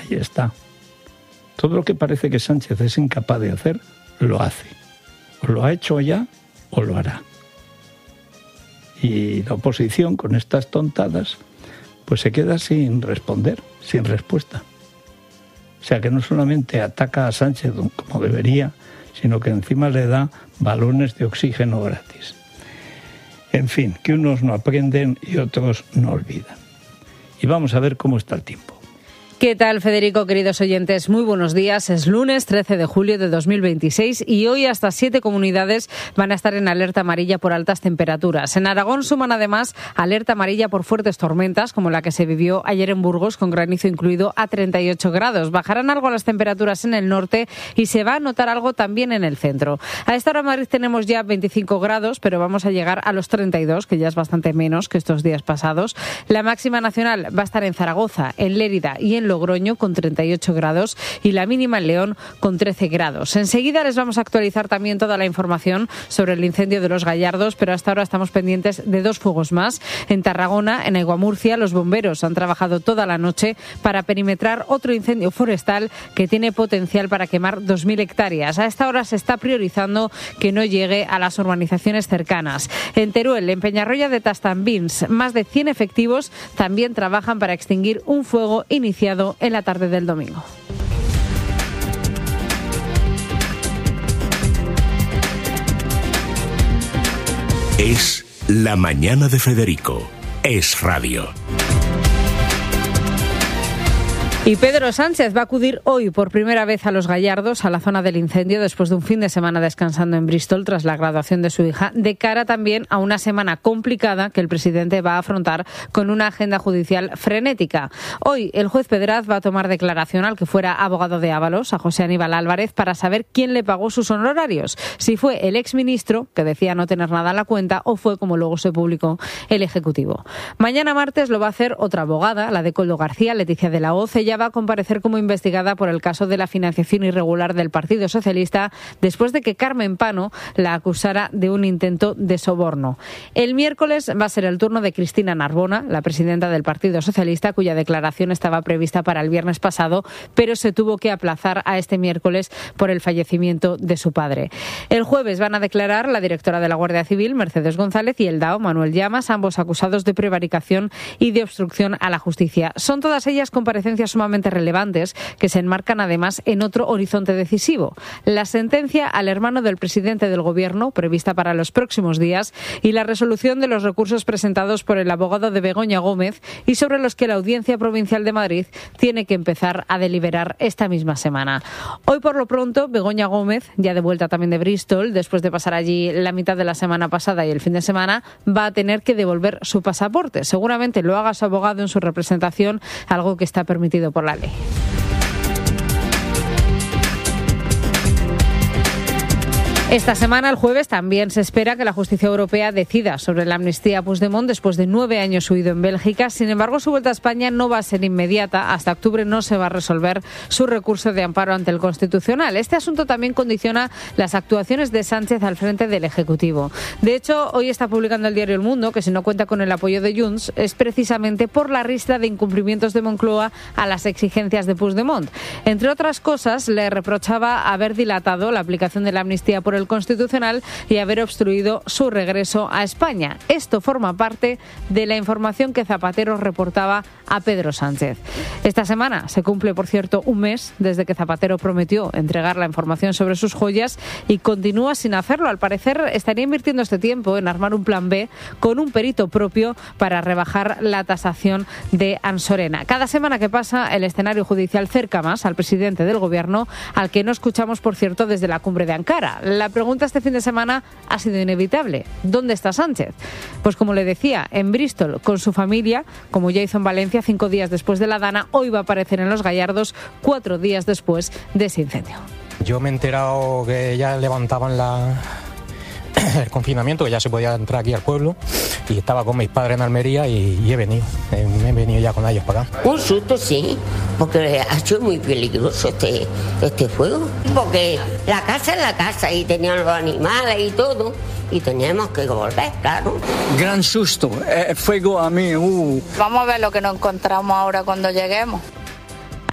ahí está. Todo lo que parece que Sánchez es incapaz de hacer, lo hace. O lo ha hecho ya o lo hará. Y la oposición, con estas tontadas, pues se queda sin responder, sin respuesta. O sea que no solamente ataca a Sánchez como debería, sino que encima le da balones de oxígeno gratis. En fin, que unos no aprenden y otros no olvidan. Y vamos a ver cómo está el tiempo. ¿Qué tal, Federico, queridos oyentes? Muy buenos días. Es lunes 13 de julio de 2026 y hoy hasta 7 comunidades van a estar en alerta amarilla por altas temperaturas. En Aragón suman además alerta amarilla por fuertes tormentas, como la que se vivió ayer en Burgos, con granizo incluido, a 38 grados. Bajarán algo las temperaturas en el norte y se va a notar algo también en el centro. A esta hora en Madrid tenemos ya 25 grados, pero vamos a llegar a los 32, que ya es bastante menos que estos días pasados. La máxima nacional va a estar en Zaragoza, en Lérida y en Logroño con 38 grados y la mínima en León con 13 grados. Enseguida les vamos a actualizar también toda la información sobre el incendio de Los Gallardos, pero hasta ahora estamos pendientes de 2 fuegos más. En Tarragona, en Aiguamurcia, los bomberos han trabajado toda la noche para perimetrar otro incendio forestal que tiene potencial para quemar 2.000 hectáreas. A esta hora se está priorizando que no llegue a las urbanizaciones cercanas. En Teruel, en Peñarroya de Tastambins, más de 100 efectivos también trabajan para extinguir un fuego iniciado en la tarde del domingo. Es La Mañana de Federico. Es radio. Y Pedro Sánchez va a acudir hoy por primera vez a Los Gallardos, a la zona del incendio, después de un fin de semana descansando en Bristol tras la graduación de su hija, de cara también a una semana complicada que el presidente va a afrontar con una agenda judicial frenética. Hoy el juez Pedraz va a tomar declaración al que fuera abogado de Ábalos, a José Aníbal Álvarez, para saber quién le pagó sus honorarios, si fue el exministro, que decía no tener nada en la cuenta, o fue, como luego se publicó, el Ejecutivo. Mañana martes lo va a hacer otra abogada, la de Koldo García, Leticia de la Hoz. Ella va a comparecer como investigada por el caso de la financiación irregular del Partido Socialista después de que Carmen Pano la acusara de un intento de soborno. El miércoles va a ser el turno de Cristina Narbona, la presidenta del Partido Socialista, cuya declaración estaba prevista para el viernes pasado, pero se tuvo que aplazar a este miércoles por el fallecimiento de su padre. El jueves van a declarar la directora de la Guardia Civil, Mercedes González, y el DAO, Manuel Llamas, ambos acusados de prevaricación y de obstrucción a la justicia. Son todas ellas comparecencias sumamente relevantes que se enmarcan además en otro horizonte decisivo: la sentencia al hermano del presidente del Gobierno, prevista para los próximos días, y la resolución de los recursos presentados por el abogado de Begoña Gómez y sobre los que la Audiencia Provincial de Madrid tiene que empezar a deliberar esta misma semana. Hoy, por lo pronto, Begoña Gómez, ya de vuelta también de Bristol, después de pasar allí la mitad de la semana pasada y el fin de semana, va a tener que devolver su pasaporte. Seguramente lo haga su abogado en su representación, algo que está permitido por la ley. Esta semana, el jueves, también se espera que la justicia europea decida sobre la amnistía a Puigdemont después de 9 años huido en Bélgica. Sin embargo, su vuelta a España no va a ser inmediata. Hasta octubre no se va a resolver su recurso de amparo ante el Constitucional. Este asunto también condiciona las actuaciones de Sánchez al frente del Ejecutivo. De hecho, hoy está publicando el diario El Mundo que si no cuenta con el apoyo de Junts es precisamente por la ristra de incumplimientos de Moncloa a las exigencias de Puigdemont. Entre otras cosas, le reprochaba haber dilatado la aplicación de la amnistía por el Constitucional y haber obstruido su regreso a España. Esto forma parte de la información que Zapatero reportaba a Pedro Sánchez. Esta semana se cumple, por cierto, un mes desde que Zapatero prometió entregar la información sobre sus joyas y continúa sin hacerlo. Al parecer estaría invirtiendo este tiempo en armar un plan B con un perito propio para rebajar la tasación de Ansorena. Cada semana que pasa, el escenario judicial cerca más al presidente del Gobierno, al que no escuchamos, por cierto, desde la cumbre de Ankara. La pregunta este fin de semana ha sido inevitable: ¿dónde está Sánchez? Pues como le decía, en Bristol con su familia, como ya hizo en Valencia 5 días después de la Dana. Hoy va a aparecer en Los Gallardos 4 días después de ese incendio. Yo me he enterado que ya levantaban el confinamiento, que ya se podía entrar aquí al pueblo, y estaba con mis padres en Almería y he venido ya con ellos para acá. Un susto, sí, porque ha sido muy peligroso este fuego, porque la casa es la casa y tenían los animales y todo, y teníamos que volver, claro. Gran susto, fuego a mí. Vamos a ver lo que nos encontramos ahora cuando lleguemos.